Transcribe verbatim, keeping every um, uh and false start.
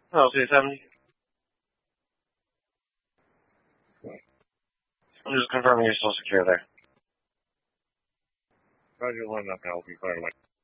Oh, C seventy. I'm just confirming you're still secure there. Roger, one up now. We'll be fire away.